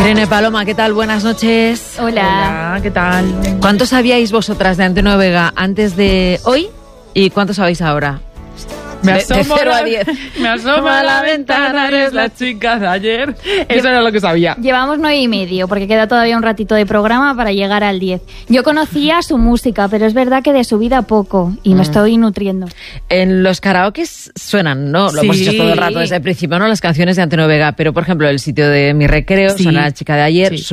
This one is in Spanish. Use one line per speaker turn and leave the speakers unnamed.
Irene Paloma, ¿qué tal? Buenas noches.
Hola.
Hola, ¿qué tal?
¿Cuánto sabíais vosotras de Antena Vega antes de hoy y cuánto sabéis ahora?
Me
De
asomo
0 a 10.
Me asomo a la ventana, eres la chica de ayer. Eso era lo que sabía.
Llevamos 9:30, porque queda todavía un ratito de programa para llegar al 10. Yo conocía su música, pero es verdad que de su vida poco, y me estoy nutriendo.
En los karaokes suenan, ¿no? Lo hemos
Sí.
dicho todo el rato desde el principio, ¿no? Las canciones de Antena Vega, pero por ejemplo, el sitio de mi recreo,
Sí.
suena la chica de ayer,
Sí.